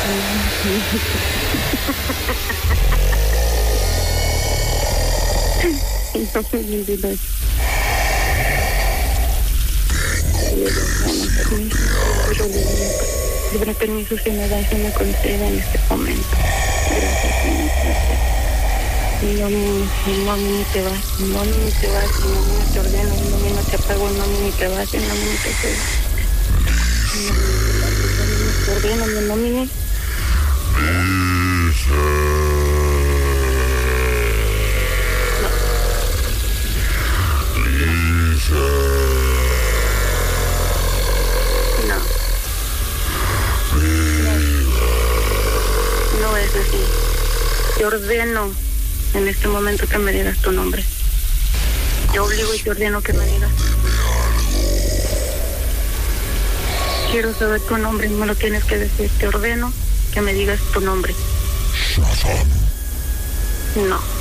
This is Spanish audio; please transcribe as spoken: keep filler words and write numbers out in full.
No, mi vida. Libre permiso que me das y me conceda en este momento. Gracias, Señor. No, no, ni te vas, no, ni te vas, no, ni te ordeno, no, no te apago, no, ni te vas, no, ni te quedas. No, te ordeno, no, ni no es así. Te ordeno en este momento que me digas tu nombre. Te obligo y te ordeno que me digas. Quiero saber tu nombre y me lo tienes que decir. Te ordeno que me digas tu nombre. No.